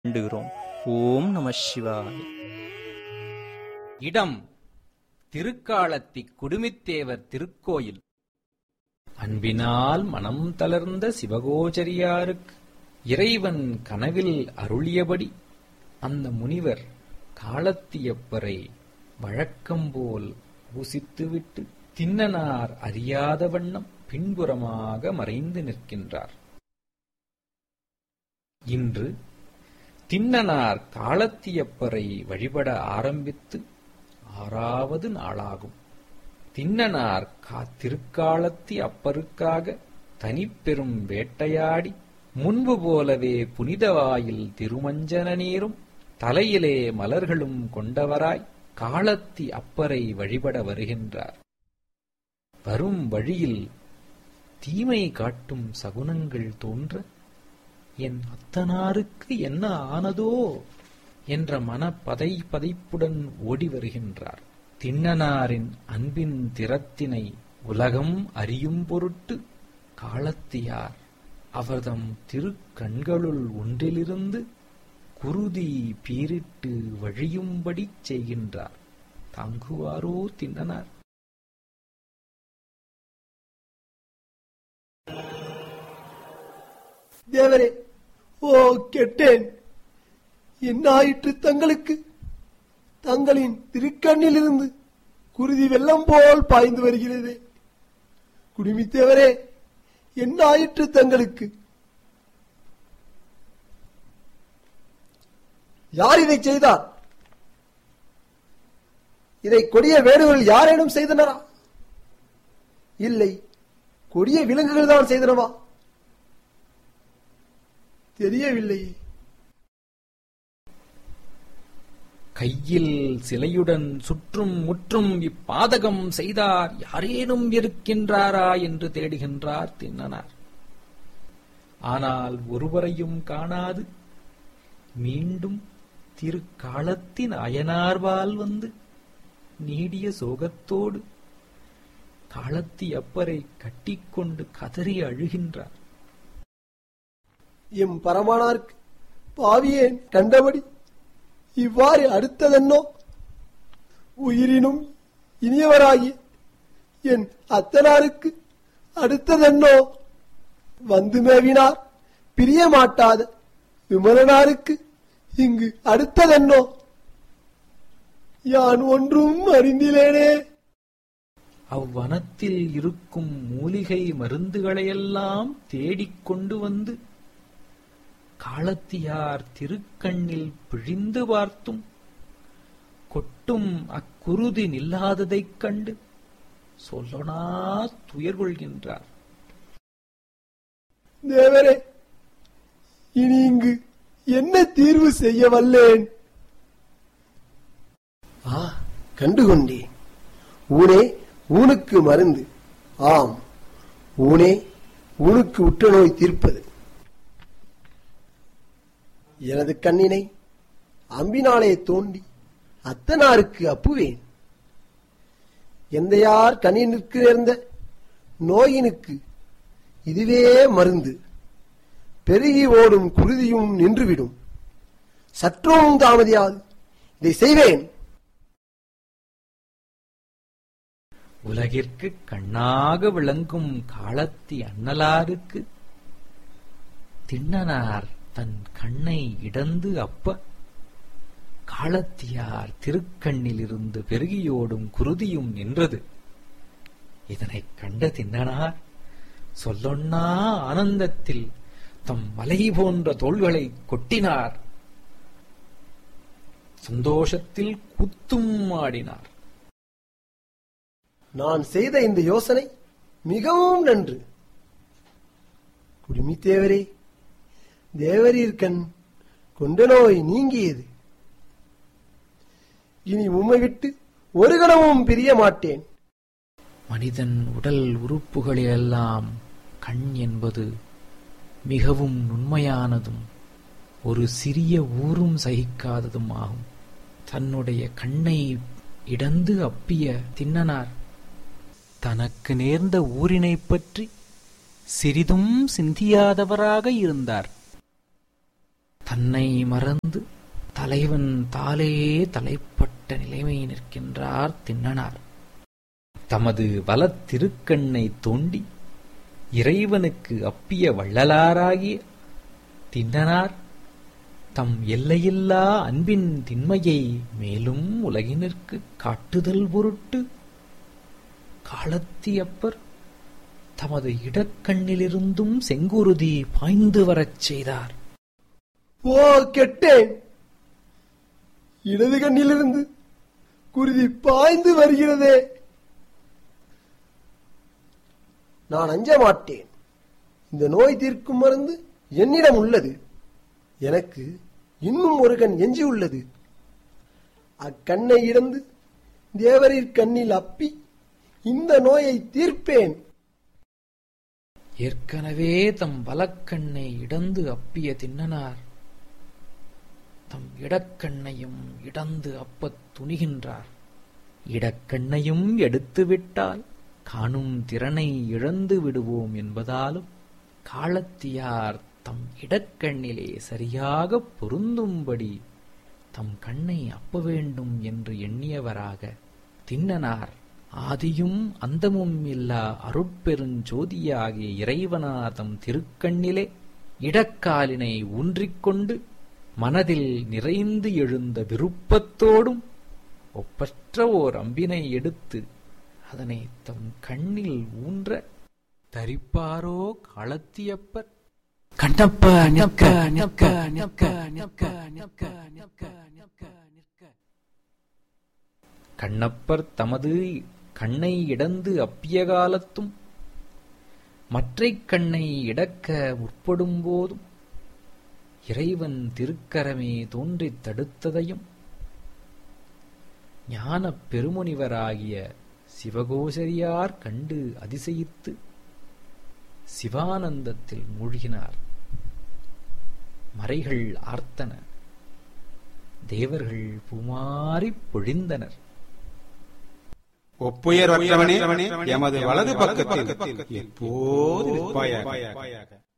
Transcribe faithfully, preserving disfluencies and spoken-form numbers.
வேண்டுகிறோம். ஓம் நம சிவாய. இடம் திருக்காலத்தி குடுமித்தேவர் திருக்கோயில். அன்பினால் மனம் தளர்ந்த சிவகோச்சரியாருக்கு இறைவன் கனவில் அருளியபடி அந்த முனிவர் காலத்தியப்பரை வழக்கம்போல் பூசித்துவிட்டு திண்ணனார் அறியாத வண்ணம் பின்புறமாக மறைந்து நிற்கின்றார். இன்று திண்ணனார் காலத்தியப்பரை வழிபட ஆரம்பித்து ஆறாவது நாளாகும். திண்ணனார் திருக்காலத்தி அப்பருக்காக தனிப்பெரும் வேட்டையாடி முன்பு போலவே புனிதவாயில் திருமஞ்சன நீரும் தலையிலே மலர்களும் கொண்டவராய் காலத்தி அப்பரை வழிபட வருகின்றார். வரும் வழியில் தீமை காட்டும் சகுனங்கள் தோன்ற என் அத்தனாருக்கு என்ன ஆனதோ என்ற மன பதை பதைப்புடன் ஓடி வருகின்றார். திண்ணனாரின் அன்பின் திறத்தினை உலகம் அறியும் பொருட்டு காலத்தியார் அவர்தம் திருக்கண்களுள் ஒன்றிலிருந்து குருதி பீரிட்டு வழியும்படி செய்கின்றார். தாங்குவாரோ திண்ணனார்? தேவரே, ஓ கெட்டேன், என்னாயிற்று தங்களுக்கு? தங்களின் திருக்கண்ணிலிருந்து குருதி வெள்ளம் போல் பாய்ந்து வருகிறது. குடுமித்தேவரே, என்னாயிற்று தங்களுக்கு? யார் இதை செய்தார்? இதை கொடிய வேடுகள் யாரேனும் செய்தனரா? இல்லை, கொடிய விலங்குகள் தான் செய்தனவா? தெரியவில்லையே. கையில் சிலையுடன் சுற்றும் முற்றும் இப்பாதகம் செய்தார் யாரேனும் இருக்கின்றாரா என்று தேடுகின்றார் திண்ணனார். ஆனால் ஒருவரையும் காணாது மீண்டும் திருக்காலத்தின் அயனார்வால் வந்து நீடிய சோகத்தோடு காலத்தி அப்பரை கட்டிக்கொண்டு கதறி அழுகின்றார். எம் பரமானார்க்கு பாவியேன் கண்டபடி இவ்வாறு அடுத்ததென்னோ? உயிரினும் இனியவராகிய என் அத்தனாருக்கு அடுத்ததென்னோ? வந்து மேவினார் பிரியமாட்டாத விமலனாருக்கு இங்கு அடுத்ததென்னோ? யான் ஒன்றும் அறிந்திலேனே. அவ்வனத்தில் இருக்கும் மூலிகை மருந்துகளையெல்லாம் தேடிக்கொண்டு வந்து காலத்தியார் திருக்கண்ணில் பிழிந்து பார்த்தும் கொட்டும் அக்குருதி நில்லாததைக் கண்டு சொல்லனா துயர் கொள்கின்றார். தேவரே, இனி இங்கு என்ன தீர்வு செய்ய வல்லேன்? ஆ, கண்டுகொண்டேன். ஊனே ஊனுக்கு மருந்து. ஆம், ஊனே ஊனுக்கு உற்ற நோய் தீர்ப்பது. எனது கண்ணினை அம்பினாலே தோண்டி அத்தனாருக்கு அப்புவேன். எந்த யார் கண்ணினுக்கு நேர்ந்த நோயினுக்கு இதுவே மருந்து. பெருகி ஓடும் குருதியும் நின்றுவிடும். சற்றும் தாமதியாது இதை செய்வேன். உலகிற்கு கண்ணாக விளங்கும் காலத்தி அண்ணலாருக்கு திண்ணனார் தன் கண்ணை இடந்து அப்ப காலத்தியார் திருக்கண்ணிலிருந்து பெருகியோடும் குருதியும் நின்றது. இதனைக் கண்ட திண்ணனார் சொல்லொன்னா ஆனந்தத்தில் தம் மலை போன்ற தோள்களை கொட்டினார். சந்தோஷத்தில் கூத்தும் ஆடினார். நான் செய்த இந்த யோசனை மிகவும் நன்று. குடுமித்தேவரே, தேவரீர் கண் கொண்ட நோய் நீங்கியது. இனி உம்மை விட்டு ஒரு கணமும் பிரிய மாட்டேன். மனிதன் உடல் உறுப்புகளெல்லாம் கண் என்பது மிகவும் நுண்மையானதும் ஒரு சிறிய ஊரும் சகிக்காததும் ஆகும். தன்னுடைய கண்ணை இடந்து அப்பிய திண்ணனார் தனக்கு நேர்ந்த ஊரினை பற்றி சிறிதும் சிந்தியாதவராக இருந்தார். தன்னை மறந்து தலைவன் தாலே தலைப்பட்ட நிலைமை நிற்கின்றார் திண்ணனார். தமது வலத்திருக்கண்ணை தோண்டி இறைவனுக்கு அப்பிய வள்ளலாராகிய திண்ணனார் தம் எல்லையில்லா அன்பின் திண்மையை மேலும் உலகினிற்கு காட்டுதல் பொருட்டு காலத்தியப்பர் தமது இடக்கண்ணிலிருந்தும் செங்குருதி பாய்ந்து வரச் செய்தார். ஓ கெட்டேன்! இடது கண்ணிலிருந்து குருதி பாய்ந்து வருகிறதே. நான் அஞ்ச மாட்டேன். இந்த நோய் தீர்க்கும் மருந்து என்னிடம் உள்ளது. எனக்கு இன்னும் ஒரு கண் எஞ்சி உள்ளது. அக்கண்ணை இழந்து தேவரின் கண்ணில் அப்பி இந்த நோயை தீர்ப்பேன். ஏற்கனவே தம் வலக்கண்ணை இடந்து அப்பிய திண்ணனார் தம் இடக்கண்ணையும் இடந்து அப்பத் துணிகின்றார். இடக்கண்ணையும் எடுத்துவிட்டால் காணும் திறனை இழந்து விடுவோம் என்பதாலும் காலத்தியார் தம் இடக்கண்ணிலே சரியாக பொருந்தும்படி தம் கண்ணை அப்ப வேண்டும் என்று எண்ணியவராக திண்ணனார் ஆதியும் அந்தமும் இல்லா அருட்பெருஞ்சோதியாகிய இறைவனார் தம் திருக்கண்ணிலே இடக்காலினை ஊன்றிக்கொண்டு மனதில் நிறைந்து எழுந்த விருப்பத்தோடும் ஒப்பற்ற ஓர் அம்பினை எடுத்து அதனை தம் கண்ணில் ஊன்ற தரிப்பாரோ காலத்தியப்பர். கண்ணப்ப நிற்க நிற்க நிற்க நிற்க நிற்க நிற்க நிற்க நிற்க. கண்ணப்பர் தமது கண்ணை இடந்து அப்பிய காலத்தும் மற்றைக் கண்ணை இடக்க முற்படும் போதும் இறைவன் திருக்கரமே தோன்றித் தடுத்ததையும் ஞானப் பெருமுனிவராகிய சிவகோசரியார் கண்டு அதிசயித்து சிவானந்தத்தில் மூழ்கினார். மறைகள் ஆர்த்தன, தேவர்கள் பூமாரிப் பொழிந்தனர். ஒப்புயர்வற்றவனே எமது வலது பக்கத்தில் எப்போது நிற்பாயாக.